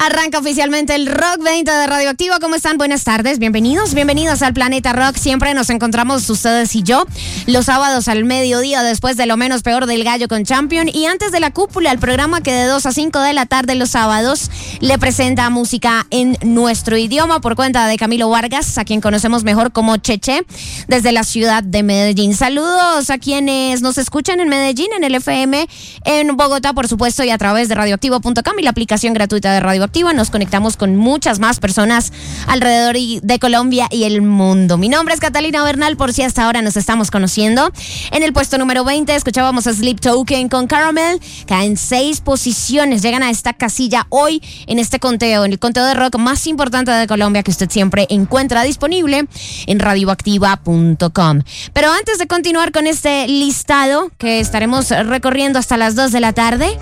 Arranca oficialmente el Rock 20 de Radioactiva. ¿Cómo están? Buenas tardes, bienvenidos al Planeta Rock. Siempre nos encontramos ustedes y yo los sábados al mediodía, después de Lo Menos Peor del Gallo con Champion y antes de La Cúpula, el programa que de 2 a 5 de la tarde los sábados le presenta música en nuestro idioma por cuenta de Camilo Vargas, a quien conocemos mejor como Cheche, desde la ciudad de Medellín. Saludos a quienes nos escuchan en Medellín, en el FM, en Bogotá, por supuesto, y a través de radioactivo.com y la aplicación gratuita de Radioactiva. Nos conectamos con muchas más personas alrededor de Colombia y el mundo. Mi nombre es Catalina Bernal, por si hasta ahora nos estamos conociendo. En el puesto número 20 escuchábamos a Sleep Token con Caramel. Caen 6 posiciones, llegan a esta casilla hoy en este conteo, en el conteo de rock más importante de Colombia, que usted siempre encuentra disponible en radioactiva.com. Pero antes de continuar con este listado que estaremos recorriendo hasta las 2 de la tarde,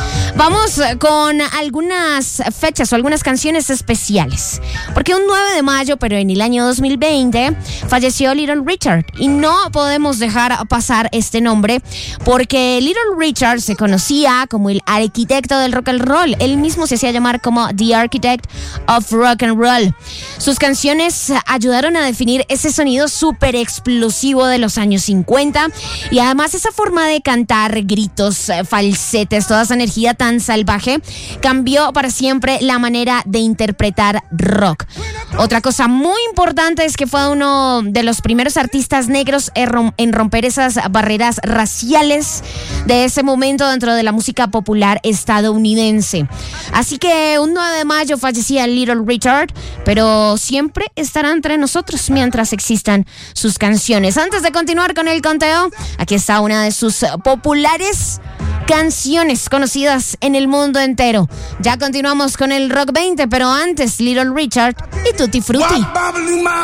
vamos con algunas fechas o algunas canciones especiales. Porque un 9 de mayo, pero en el año 2020, falleció Little Richard. Y no podemos dejar pasar este nombre porque Little Richard se conocía como el arquitecto del rock and roll. Él mismo se hacía llamar como The Architect of Rock and Roll. Sus canciones ayudaron a definir ese sonido súper explosivo de los años 50. Y además esa forma de cantar, gritos, falsetes, toda esa energía tan salvaje, cambió para siempre la manera de interpretar rock. Otra cosa muy importante es que fue uno de los primeros artistas negros en romper esas barreras raciales de ese momento dentro de la música popular estadounidense. Así que un 9 de mayo fallecía Little Richard, pero siempre estará entre nosotros mientras existan sus canciones. Antes de continuar con el conteo, aquí está una de sus populares canciones conocidas en el mundo entero. Ya continuamos con el Rock 20, pero antes Little Richard y Tutti Frutti.